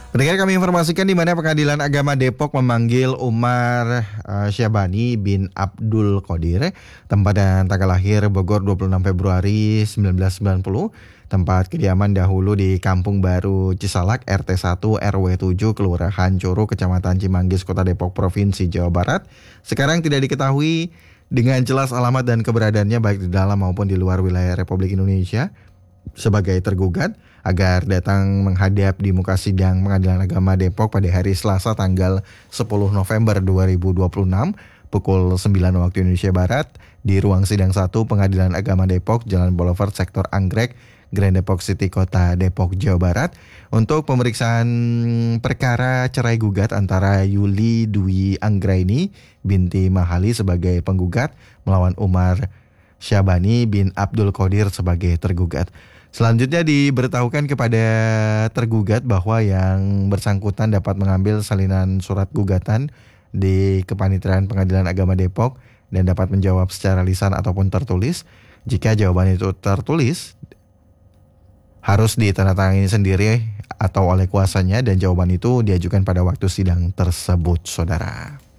Pendengar kami informasikan di mana Pengadilan Agama Depok memanggil Umar Syabani bin Abdul Qadir, tempat dan tanggal lahir Bogor 26 Februari 1990, tempat kediaman dahulu di Kampung Baru Cisalak RT 1 RW 7 Kelurahan Coro Kecamatan Cimanggis Kota Depok Provinsi Jawa Barat. Sekarang tidak diketahui dengan jelas alamat dan keberadaannya baik di dalam maupun di luar wilayah Republik Indonesia. Sebagai tergugat agar datang menghadap di muka sidang Pengadilan Agama Depok pada hari Selasa tanggal 10 November 2026 pukul 9 waktu Indonesia Barat di ruang sidang 1 Pengadilan Agama Depok, Jalan Boulevard Sektor Anggrek, Grand Depok City, Kota Depok, Jawa Barat untuk pemeriksaan perkara cerai gugat antara Yuli Dwi Anggraini binti Mahali sebagai penggugat melawan Umar Syabani bin Abdul Qadir sebagai tergugat. Selanjutnya diberitahukan kepada tergugat bahwa yang bersangkutan dapat mengambil salinan surat gugatan di Kepanitiaan Pengadilan Agama Depok dan dapat menjawab secara lisan ataupun tertulis. Jika jawaban itu tertulis, harus ditandatangani sendiri atau oleh kuasanya dan jawaban itu diajukan pada waktu sidang tersebut, saudara.